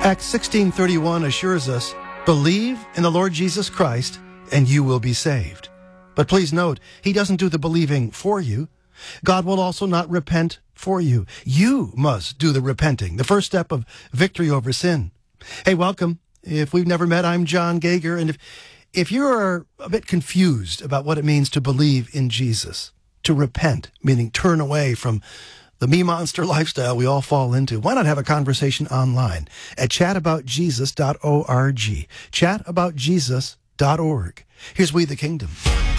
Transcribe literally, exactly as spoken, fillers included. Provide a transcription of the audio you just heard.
Acts sixteen thirty-one assures us, believe in the Lord Jesus Christ and you will be saved. But please note, he doesn't do the believing for you. God will also not repent for you. You must do the repenting, the first step of victory over sin. Hey, welcome. If we've never met, I'm John Gager. And if, if you're a bit confused about what it means to believe in Jesus, to repent, meaning turn away from the me-monster lifestyle we all fall into, why not have a conversation online at chat about jesus dot org, chat about jesus dot org. Here's We the Kingdom.